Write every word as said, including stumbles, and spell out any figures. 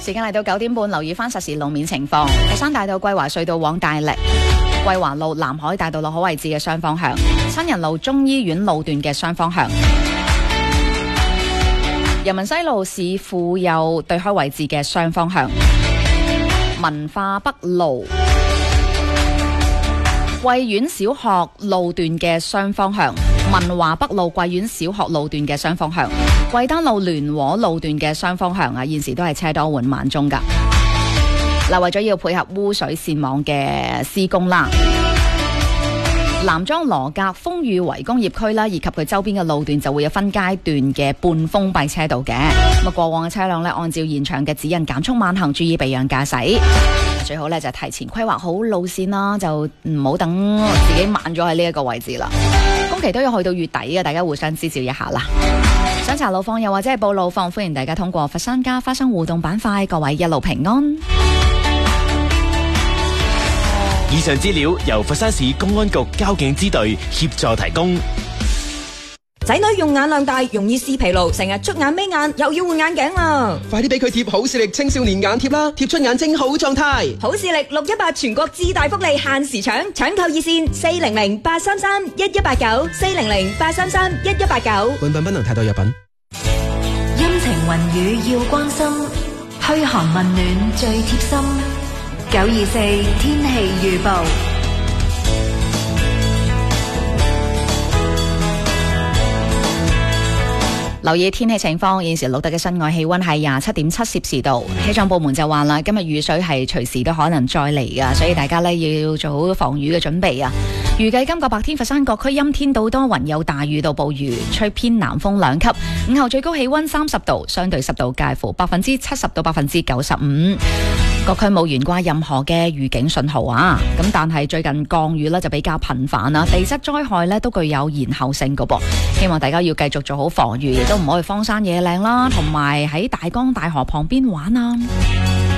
時間嚟到九點半，留意翻實時路面情況。佛山大道桂華隧道往大瀝、桂華路南海大道落好位置嘅雙方向，親仁路中醫院路段嘅雙方向，人民西路市富有對開位置嘅雙方向，文化北路桂苑小學路段嘅雙方向，文華北路桂苑小學路段嘅雙方向，桂丹路聯和路段嘅雙方向啊，現時都係車多緩慢中噶。嗱，為咗要配合污水線網嘅施工啦，南莊羅格風雨圍工業區啦，以及佢周邊嘅路段就會有分階段嘅半封閉車道嘅。咁啊，過往嘅車輛咧，按照現場嘅指引減速慢行，注意避讓駕駛。最好咧就提前規劃好路線啦，就唔好等自己慢咗喺呢一個位置啦。工期都要去到月底嘅，大家互相支照一下啦。想查路況又或者係報路況，歡迎大家通過佛山家花生互動板塊。各位一路平安。 以上資料由佛山市公安局交警支隊協助提供。 仔女用眼量大，容易視疲勞，成日捽眼眯眼，又要換眼鏡啦！ 快啲俾佢貼好視力青少年眼貼啦，貼出眼睛好狀態。 好視力六一八全國至大福利限時搶，搶購熱線四零零八三三一一八九四零零八三三一一八九。 本品不能太多入品。 陰晴雲雨要關心，噓寒問暖最貼心。九二四天氣預報。 留意天氣情況，現時錄得嘅室外氣溫係廿七點七攝氏度。氣象部門就話啦，今日雨水係隨時都可能再嚟噶，所以大家呢要做好防雨嘅準備啊！預計今個白天佛山各區陰天到多雲，有大雨到暴雨，吹偏南風兩級。午後最高氣溫三十度，相對濕度介乎百分之七十到百分之九十五。各區冇懸掛任何嘅預警信號啊！咁但係最近降雨呢就比較頻繁啦，地質災害呢都具有延後性噶噃。希望大家要繼續做好防禦，亦都唔可以荒山野嶺啦，同埋喺大江大河旁邊玩啊！